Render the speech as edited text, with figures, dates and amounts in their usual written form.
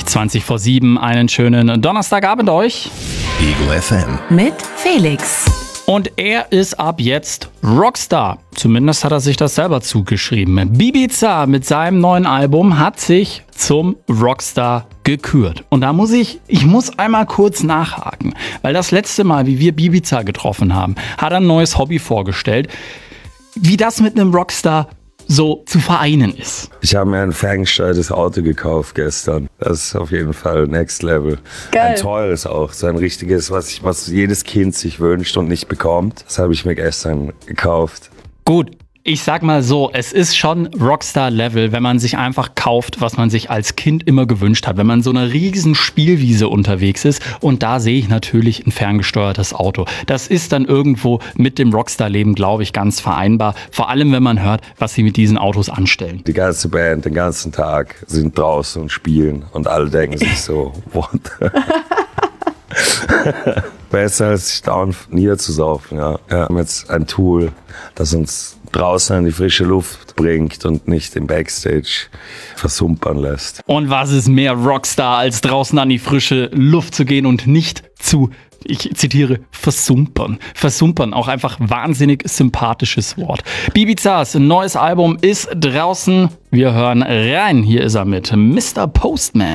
20:20, einen schönen Donnerstagabend euch. Eagle FM. Mit Felix. Und er ist ab jetzt Rockstar. Zumindest hat er sich das selber zugeschrieben. Bibiza mit seinem neuen Album hat sich zum Rockstar gekürt. Und da muss ich einmal kurz nachhaken. Weil das letzte Mal, wie wir Bibiza getroffen haben, hat er ein neues Hobby vorgestellt. Wie das mit einem Rockstar so zu vereinen ist. Ich habe mir ein ferngesteuertes Auto gekauft gestern. Das ist auf jeden Fall Next Level. Geil. Ein teures auch. So ein richtiges, was jedes Kind sich wünscht und nicht bekommt. Das habe ich mir gestern gekauft. Gut, ich sag mal so, es ist schon Rockstar-Level, wenn man sich einfach kauft, was man sich als Kind immer gewünscht hat. Wenn man so einer riesen Spielwiese unterwegs ist und da sehe ich natürlich ein ferngesteuertes Auto. Das ist dann irgendwo mit dem Rockstar-Leben, glaube ich, ganz vereinbar. Vor allem, wenn man hört, was sie mit diesen Autos anstellen. Die ganze Band den ganzen Tag sind draußen und spielen und alle denken sich so, what? Besser als sich down niederzusaufen, ja. Wir haben jetzt ein Tool, das uns draußen in die frische Luft bringt und nicht im Backstage versumpern lässt. Und was ist mehr Rockstar, als draußen an die frische Luft zu gehen und nicht zu, ich zitiere, versumpern. Versumpern, auch einfach wahnsinnig sympathisches Wort. Bibizas neues Album ist draußen. Wir hören rein. Hier ist er mit Mr. Postman.